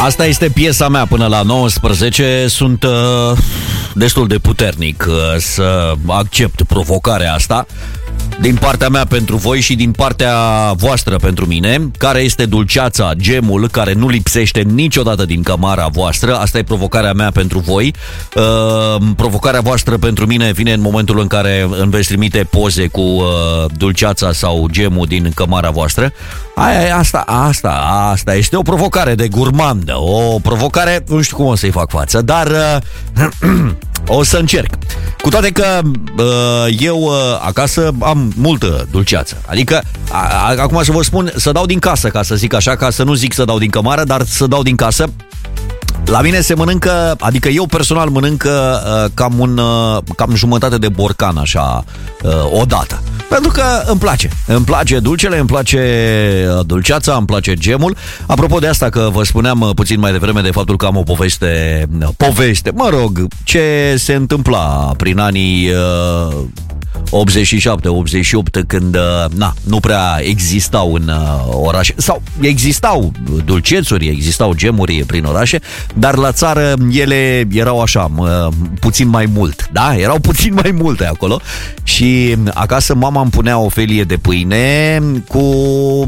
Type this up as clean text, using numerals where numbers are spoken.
Asta este piesa mea până la 19. Sunt destul de puternic să accept provocarea asta din partea mea pentru voi și din partea voastră pentru mine. Care este dulceața, gemul care nu lipsește niciodată din cămara voastră? Asta e provocarea mea pentru voi. Provocarea voastră pentru mine vine în momentul în care îmi veți trimite poze cu dulceața sau gemul din cămara voastră. Asta este o provocare de gurmandă. O provocare, nu știu cum o să-i fac față, dar o să încerc. Cu toate că eu acasă am multă dulceață. Adică, acum să vă spun, să dau din casă, ca să zic așa, ca să nu zic să dau din cămară, dar să dau din casă. La mine se mănâncă, adică eu personal mănânc cam jumătate de borcan așa odată. Pentru că îmi place dulcele, îmi place dulceața, îmi place gemul. Apropo de asta, că vă spuneam puțin mai devreme de faptul că am o poveste, mă rog, ce se întâmpla prin anii 87-88, când nu prea existau în orașe, sau existau dulcețuri, existau gemuri prin orașe, dar la țară ele erau așa, puțin mai mult, da? Erau puțin mai multe acolo și acasă mama îmi punea o felie de pâine cu